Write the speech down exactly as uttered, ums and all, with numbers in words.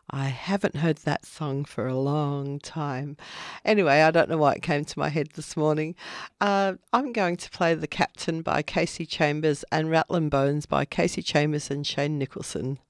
I haven't heard that song for a long time. Anyway, I don't know why it came to my head this morning. Uh, I'm going to play The Captain by Casey Chambers and Rattlin' Bones by Casey Chambers and Shane Nicholson.